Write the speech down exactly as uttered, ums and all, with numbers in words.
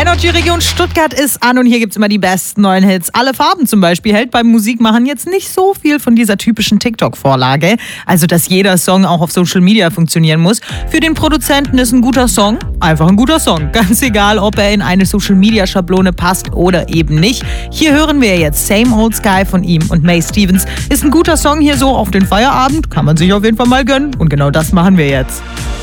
Energy Region Stuttgart ist an und hier gibt's immer die besten neuen Hits. Alle Farben zum Beispiel hält beim Musikmachen jetzt nicht so viel von dieser typischen TikTok-Vorlage. Also, dass jeder Song auch auf Social Media funktionieren muss. Für den Produzenten ist ein guter Song einfach ein guter Song. Ganz egal, ob er in eine Social Media Schablone passt oder eben nicht. Hier hören wir jetzt Same Old Sky von ihm und May Stevens. Ist ein guter Song hier so auf den Feierabend. Kann man sich auf jeden Fall mal gönnen. Und genau das machen wir jetzt.